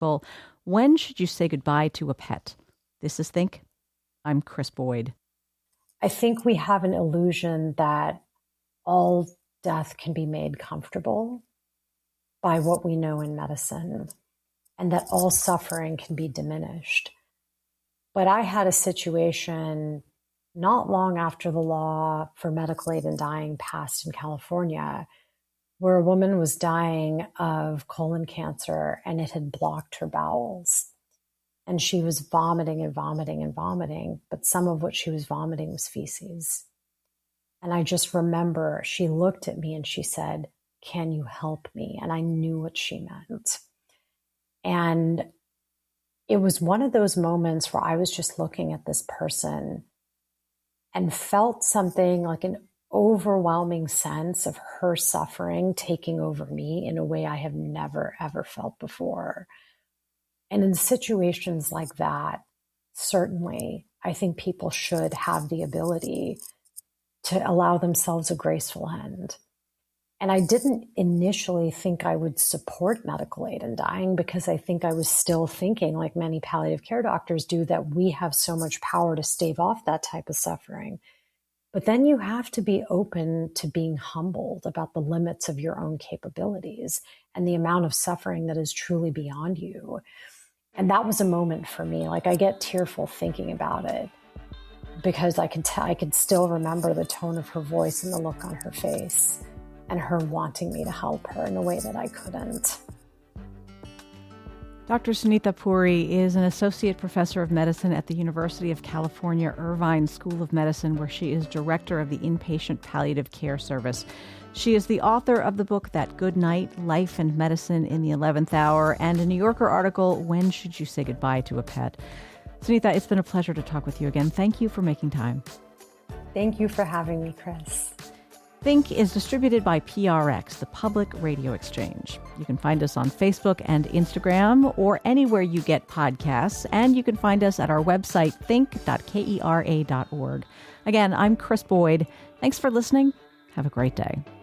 article, When Should You Say Goodbye to a Pet? This is Think. I'm Chris Boyd. I think we have an illusion that all death can be made comfortable by what we know in medicine, and that all suffering can be diminished. But I had a situation not long after the law for medical aid in dying passed in California, where a woman was dying of colon cancer and it had blocked her bowels. And she was vomiting and vomiting and vomiting, but some of what she was vomiting was feces. And I just remember she looked at me and she said, "Can you help me?" And I knew what she meant. And it was one of those moments where I was just looking at this person and felt something like an overwhelming sense of her suffering taking over me in a way I have never, ever felt before. And in situations like that, certainly, I think people should have the ability to allow themselves a graceful end. And I didn't initially think I would support medical aid in dying because I think I was still thinking, like many palliative care doctors do, that we have so much power to stave off that type of suffering. But then you have to be open to being humbled about the limits of your own capabilities and the amount of suffering that is truly beyond you. And that was a moment for me. Like, I get tearful thinking about it because I could still remember the tone of her voice and the look on her face and her wanting me to help her in a way that I couldn't. Dr. Sunitha Puri is an associate professor of medicine at the University of California, Irvine School of Medicine, where she is director of the Inpatient Palliative Care Service. She is the author of the book That Good Night, Life and Medicine in the 11th Hour, and a New Yorker article, When Should You Say Goodbye to a Pet? Sunitha, it's been a pleasure to talk with you again. Thank you for making time. Thank you for having me, Chris. Think is distributed by PRX, the Public Radio Exchange. You can find us on Facebook and Instagram or anywhere you get podcasts, and you can find us at our website, think.kera.org. Again, I'm Chris Boyd. Thanks for listening. Have a great day.